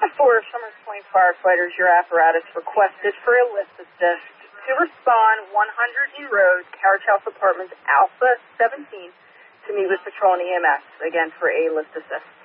For Summers Point firefighters, your apparatus requested for a lift assist to respond 100 E Road, Carriage House Apartments, Alpha 17, to meet with Patrol and EMS, again for a lift assist.